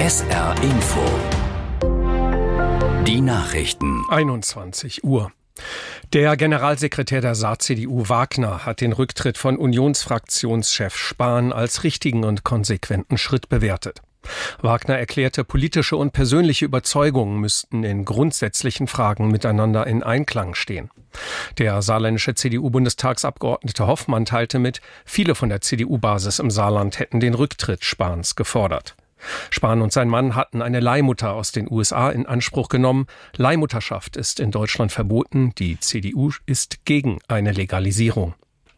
SR Info. Die Nachrichten. 21 Uhr. Der Generalsekretär der Saar-CDU Wagner hat den Rücktritt von Unionsfraktionschef Spahn als richtigen und konsequenten Schritt bewertet. Wagner erklärte, politische und persönliche Überzeugungen müssten in grundsätzlichen Fragen miteinander in Einklang stehen. Der saarländische CDU-Bundestagsabgeordnete Hoffmann teilte mit, viele von der CDU-Basis im Saarland hätten den Rücktritt Spahns gefordert. Spahn und sein Mann hatten eine Leihmutter aus den USA in Anspruch genommen. Leihmutterschaft ist in Deutschland verboten. Die CDU ist gegen eine Legalisierung.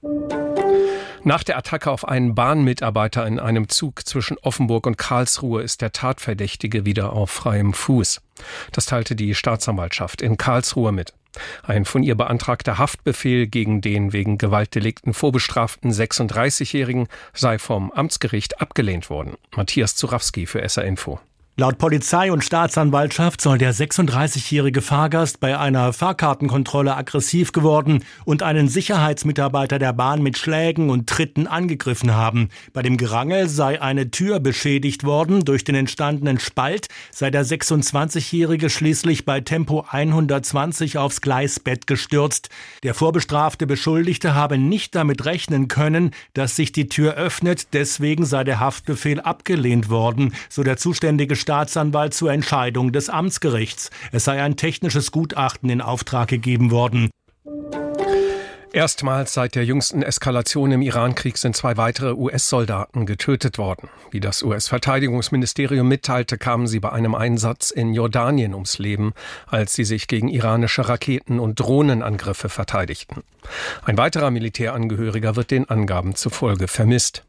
Nach der Attacke auf einen Bahnmitarbeiter in einem Zug zwischen Offenburg und Karlsruhe ist der Tatverdächtige wieder auf freiem Fuß. Das teilte die Staatsanwaltschaft in Karlsruhe mit. Ein von ihr beantragter Haftbefehl gegen den wegen Gewaltdelikten vorbestraften 36-Jährigen sei vom Amtsgericht abgelehnt worden. Matthias Zurawski für SR Info. Laut Polizei und Staatsanwaltschaft soll der 36-jährige Fahrgast bei einer Fahrkartenkontrolle aggressiv geworden und einen Sicherheitsmitarbeiter der Bahn mit Schlägen und Tritten angegriffen haben. Bei dem Gerangel sei eine Tür beschädigt worden. Durch den entstandenen Spalt sei der 26-jährige schließlich bei Tempo 120 aufs Gleisbett gestürzt. Der vorbestrafte Beschuldigte habe nicht damit rechnen können, dass sich die Tür öffnet. Deswegen sei der Haftbefehl abgelehnt worden, so der zuständige Staatsanwalt zur Entscheidung des Amtsgerichts. Es sei ein technisches Gutachten in Auftrag gegeben worden. Erstmals seit der jüngsten Eskalation im Iran-Krieg sind 2 weitere US-Soldaten getötet worden. Wie das US-Verteidigungsministerium mitteilte, kamen sie bei einem Einsatz in Jordanien ums Leben, als sie sich gegen iranische Raketen- und Drohnenangriffe verteidigten. Ein weiterer Militärangehöriger wird den Angaben zufolge vermisst.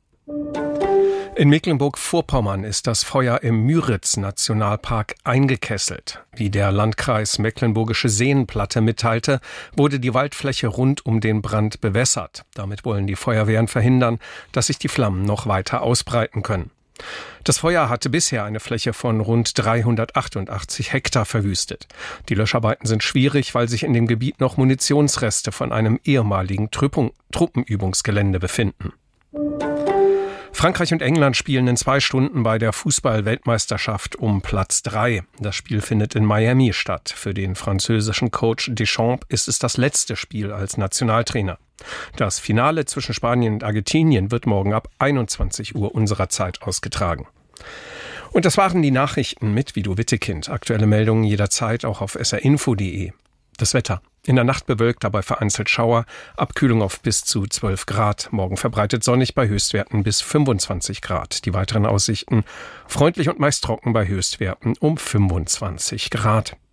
In Mecklenburg-Vorpommern ist das Feuer im Müritz-Nationalpark eingekesselt. Wie der Landkreis Mecklenburgische Seenplatte mitteilte, wurde die Waldfläche rund um den Brand bewässert. Damit wollen die Feuerwehren verhindern, dass sich die Flammen noch weiter ausbreiten können. Das Feuer hatte bisher eine Fläche von rund 388 Hektar verwüstet. Die Löscharbeiten sind schwierig, weil sich in dem Gebiet noch Munitionsreste von einem ehemaligen Truppenübungsgelände befinden. Frankreich und England spielen in 2 Stunden bei der Fußball-Weltmeisterschaft um Platz 3. Das Spiel findet in Miami statt. Für den französischen Coach Deschamps ist es das letzte Spiel als Nationaltrainer. Das Finale zwischen Spanien und Argentinien wird morgen ab 21 Uhr unserer Zeit ausgetragen. Und das waren die Nachrichten mit Vido Wittekind. Aktuelle Meldungen jederzeit auch auf srinfo.de. Das Wetter. In der Nacht bewölkt, dabei vereinzelt Schauer, Abkühlung auf bis zu 12 Grad. Morgen verbreitet sonnig bei Höchstwerten bis 25 Grad. Die weiteren Aussichten freundlich und meist trocken bei Höchstwerten um 25 Grad.